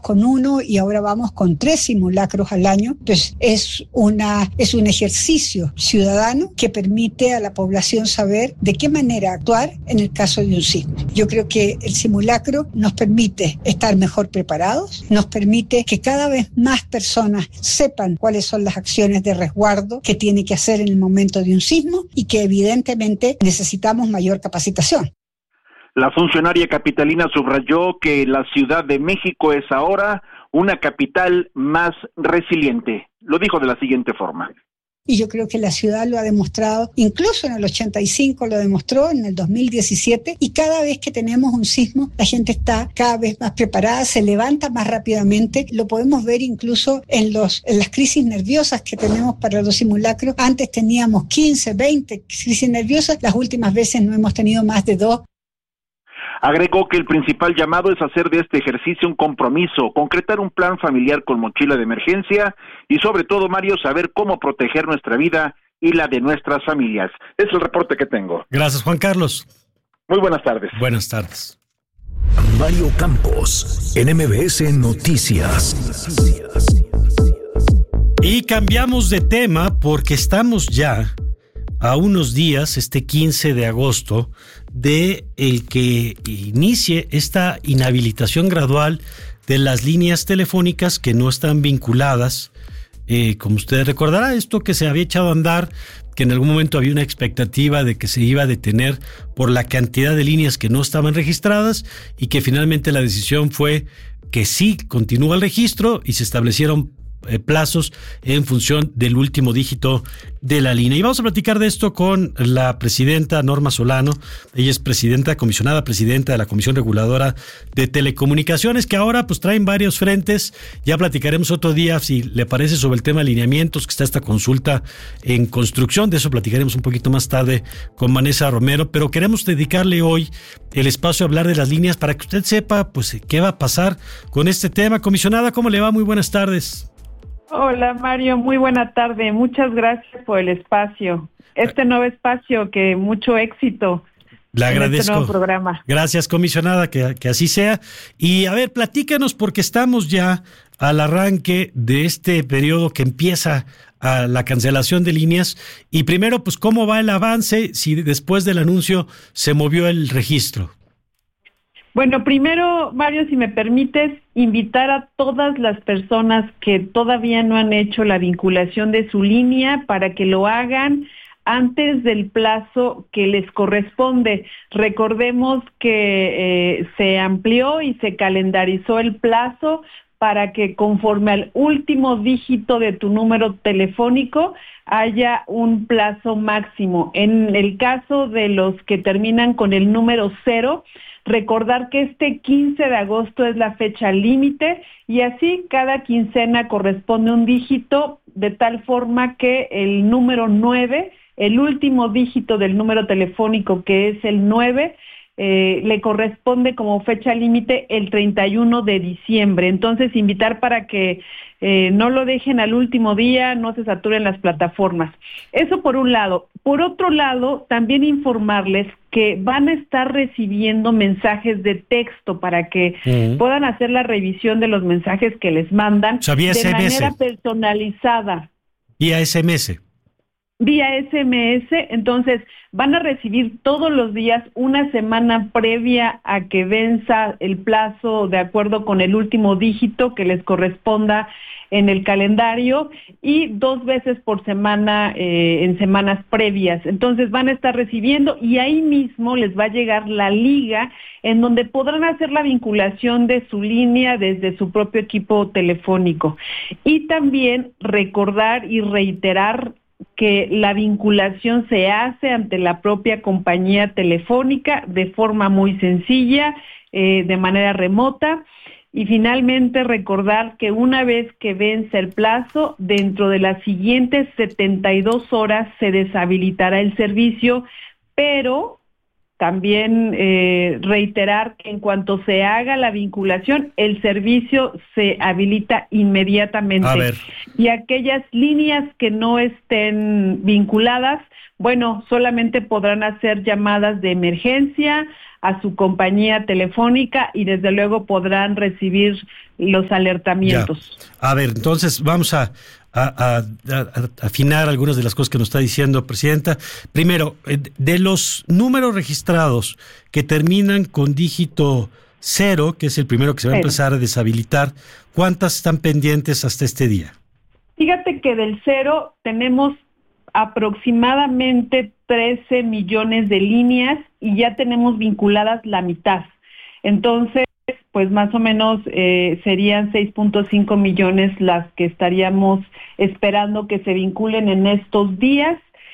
con 1 y ahora vamos con 3 simulacros al año. Entonces es un ejercicio ciudadano que permite a la población saber de qué manera actuar en el caso de un sismo. Yo creo que el simulacro nos permite estar mejor preparados, nos permite que cada vez más personas sepan cuáles son las acciones de resguardo que tiene que hacer en el momento de un sismo y que evidentemente necesitamos mayor capacitación. La funcionaria capitalina subrayó que la Ciudad de México es ahora una capital más resiliente. Lo dijo de la siguiente forma. Y yo creo que la ciudad lo ha demostrado, incluso en el 85 lo demostró, en el 2017, y cada vez que tenemos un sismo, la gente está cada vez más preparada, se levanta más rápidamente. Lo podemos ver incluso en las crisis nerviosas que tenemos para los simulacros. Antes teníamos 15, 20 crisis nerviosas, las últimas veces no hemos tenido más de 2. Agregó que el principal llamado es hacer de este ejercicio un compromiso, concretar un plan familiar con mochila de emergencia y sobre todo, Mario, saber cómo proteger nuestra vida y la de nuestras familias. Es el reporte que tengo. Gracias, Juan Carlos. Muy buenas tardes. Buenas tardes. Mario Campos, en MBS Noticias. Y cambiamos de tema porque estamos ya a unos días, este 15 de agosto, de el que inicie esta inhabilitación gradual de las líneas telefónicas que no están vinculadas. Como usted recordará, esto que se había echado a andar, que en algún momento había una expectativa de que se iba a detener por la cantidad de líneas que no estaban registradas y que finalmente la decisión fue que sí continúa el registro y se establecieron plazos en función del último dígito de la línea. Y vamos a platicar de esto con la presidenta Norma Solano. Ella es comisionada presidenta de la Comisión Reguladora de Telecomunicaciones, que ahora pues traen varios frentes. Ya platicaremos otro día, si le parece, sobre el tema de alineamientos, que está esta consulta en construcción. De eso platicaremos un poquito más tarde con Vanessa Romero, pero queremos dedicarle hoy el espacio a hablar de las líneas para que usted sepa pues qué va a pasar con este tema. Comisionada, ¿cómo le va? Muy buenas tardes. Hola Mario, muy buena tarde. Muchas gracias por el espacio. Este nuevo espacio, que mucho éxito. Le agradezco. Este nuevo programa. Gracias, comisionada, que así sea. Y a ver, platícanos, porque estamos ya al arranque de este periodo que empieza a la cancelación de líneas. Y primero, pues, ¿cómo va el avance? Si después del anuncio se movió el registro. Bueno, primero, Mario, si me permites, invitar a todas las personas que todavía no han hecho la vinculación de su línea para que lo hagan antes del plazo que les corresponde. Recordemos que se amplió y se calendarizó el plazo para que conforme al último dígito de tu número telefónico haya un plazo máximo. En el caso de los que terminan con el número 0, recordar que este 15 de agosto es la fecha límite y así cada quincena corresponde un dígito, de tal forma que el número 9, el último dígito del número telefónico, que es el 9, le corresponde como fecha límite el 31 de diciembre. Entonces, invitar para que no lo dejen al último día, no se saturen las plataformas. Eso por un lado. Por otro lado, también informarles que van a estar recibiendo mensajes de texto para que puedan hacer la revisión de los mensajes que les mandan, o sea, vía de SMS. manera personalizada. Vía SMS. Vía SMS, entonces van a recibir todos los días, una semana previa a que venza el plazo de acuerdo con el último dígito que les corresponda en el calendario, y 2 veces por semana en semanas previas. Entonces van a estar recibiendo y ahí mismo les va a llegar la liga en donde podrán hacer la vinculación de su línea desde su propio equipo telefónico. Y también recordar y reiterar que la vinculación se hace ante la propia compañía telefónica de forma muy sencilla, de manera remota. Y finalmente recordar que una vez que vence el plazo, dentro de las siguientes 72 horas se deshabilitará el servicio, pero también reiterar que en cuanto se haga la vinculación, el servicio se habilita inmediatamente. A ver. Y aquellas líneas que no estén vinculadas, bueno, solamente podrán hacer llamadas de emergencia a su compañía telefónica y desde luego podrán recibir los alertamientos. Ya. A ver, entonces vamos a afinar algunas de las cosas que nos está diciendo, Presidenta. Primero, de los números registrados que terminan con dígito 0, que es el primero que se va a empezar a deshabilitar, ¿cuántas están pendientes hasta este día? Fíjate que del 0 tenemos aproximadamente 13 millones de líneas y ya tenemos vinculadas la mitad. Entonces, pues más o menos serían 6.5 millones las que estaríamos esperando que se vinculen en estos días.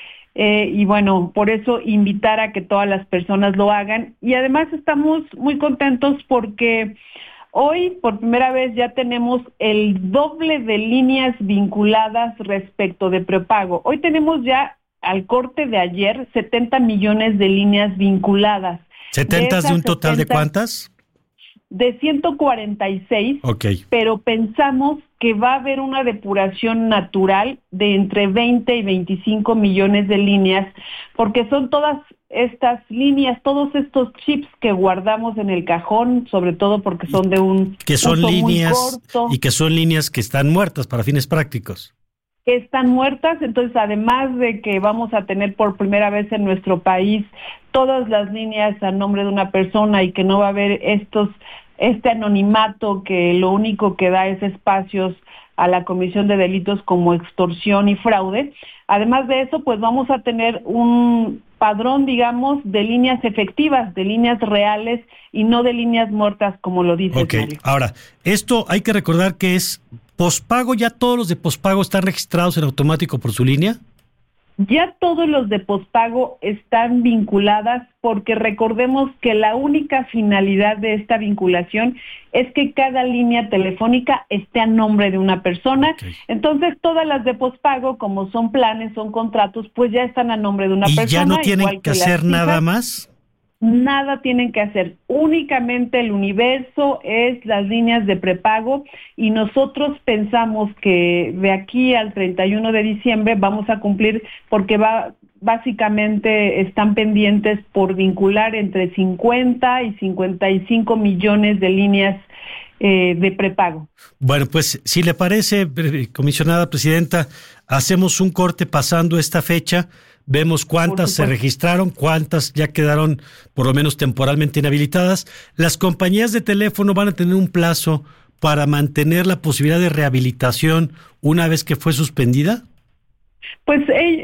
Y bueno, por eso invitar a que todas las personas lo hagan. Y además estamos muy contentos porque hoy por primera vez ya tenemos el doble de líneas vinculadas respecto de prepago. Hoy tenemos ya al corte de ayer 70 millones de líneas vinculadas. ¿70 de un total de cuántas? De 146, pero pensamos que va a haber una depuración natural de entre 20 y 25 millones de líneas, porque son todas estas líneas, todos estos chips que guardamos en el cajón, sobre todo porque son de un que son líneas muy corto, y que son líneas que están muertas para fines prácticos. Que están muertas, entonces además de que vamos a tener por primera vez en nuestro país todas las líneas a nombre de una persona y que no va a haber este anonimato que lo único que da es espacios a la comisión de delitos como extorsión y fraude. Además de eso, pues vamos a tener un padrón, digamos, de líneas efectivas, de líneas reales y no de líneas muertas, como lo dice Mario. Ahora, esto hay que recordar que es pospago. ¿Ya todos los de pospago están registrados en automático por su línea? Ya todos los de pospago están vinculadas porque recordemos que la única finalidad de esta vinculación es que cada línea telefónica esté a nombre de una persona. Entonces todas las de pospago, como son planes, son contratos, pues ya están a nombre de una persona. ¿Y ya no tienen que hacer nada más? Nada tienen que hacer, únicamente el universo es las líneas de prepago y nosotros pensamos que de aquí al 31 de diciembre vamos a cumplir porque básicamente están pendientes por vincular entre 50 y 55 millones de líneas de prepago. Bueno, pues si le parece, comisionada presidenta, hacemos un corte pasando esta fecha. Vemos cuántas se registraron, cuántas ya quedaron por lo menos temporalmente inhabilitadas. ¿Las compañías de teléfono van a tener un plazo para mantener la posibilidad de rehabilitación una vez que fue suspendida? Pues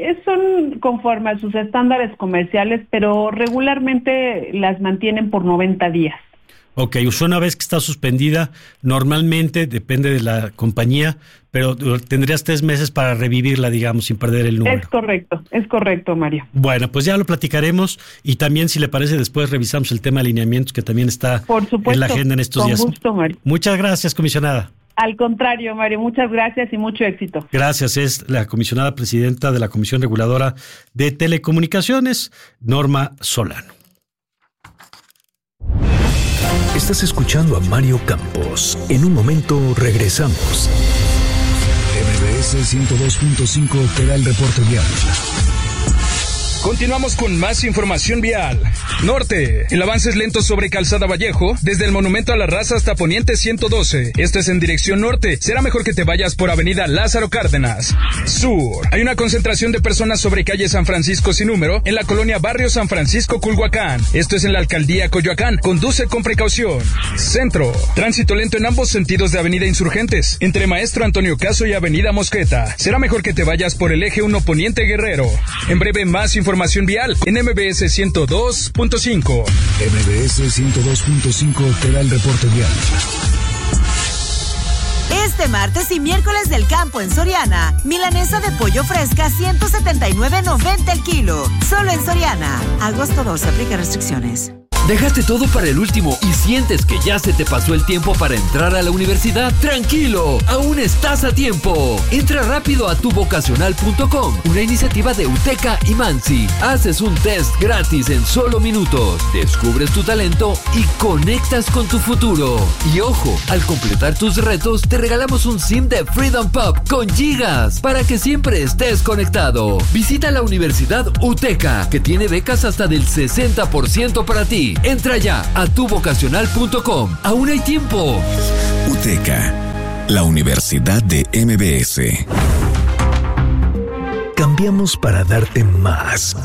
son conforme a sus estándares comerciales, pero regularmente las mantienen por 90 días. Ok, una vez que está suspendida, normalmente depende de la compañía, pero tendrías 3 meses para revivirla, digamos, sin perder el número. Es correcto, Mario. Bueno, pues ya lo platicaremos y también, si le parece, después revisamos el tema de alineamientos que también está en la agenda en estos días. Con gusto, Mario. Muchas gracias, comisionada. Al contrario, Mario, muchas gracias y mucho éxito. Gracias, es la comisionada presidenta de la Comisión Reguladora de Telecomunicaciones, Norma Solano. Estás escuchando a Mario Campos. En un momento regresamos. MBS 102.5 te da el reporte vial. Continuamos con más información vial. Norte, el avance es lento sobre Calzada Vallejo, desde el Monumento a la Raza hasta Poniente 112. Esto es en dirección norte. Será mejor que te vayas por Avenida Lázaro Cárdenas. Sur, hay una concentración de personas sobre calle San Francisco sin número en la colonia Barrio San Francisco Culhuacán. Esto es en la alcaldía Coyoacán. Conduce con precaución. Centro, tránsito lento en ambos sentidos de Avenida Insurgentes, entre Maestro Antonio Caso y Avenida Mosqueta. Será mejor que te vayas por el eje 1 Poniente Guerrero. En breve, más información vial en MBS 102.5. MBS 102.5 te da el reporte vial. Este martes y miércoles del campo en Soriana, milanesa de pollo fresca 179.90 el kilo. Solo en Soriana. Agosto 12, aplica restricciones. ¿Dejaste todo para el último y sientes que ya se te pasó el tiempo para entrar a la universidad? ¡Tranquilo! ¡Aún estás a tiempo! Entra rápido a tuvocacional.com, una iniciativa de UTECA y Mansi. Haces un test gratis en solo minutos, descubres tu talento y conectas con tu futuro. Y ojo, al completar tus retos te regalamos un SIM de Freedom Pop con gigas para que siempre estés conectado. Visita la Universidad UTECA, que tiene becas hasta del 60% para ti. ti. Entra ya a tuvocacional.com. Aún hay tiempo. UTECA, la Universidad de MBS. Cambiamos para darte más.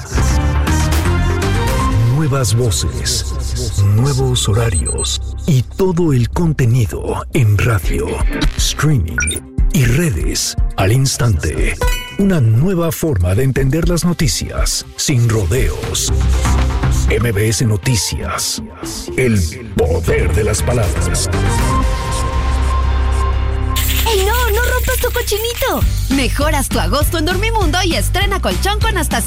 Nuevas voces, nuevos horarios y todo el contenido en radio, streaming y redes al instante. Una nueva forma de entender las noticias sin rodeos. MBS Noticias. El poder de las palabras. ¡Ey, no rompas tu cochinito! Mejoras tu agosto en Dormimundo y estrena colchón con hasta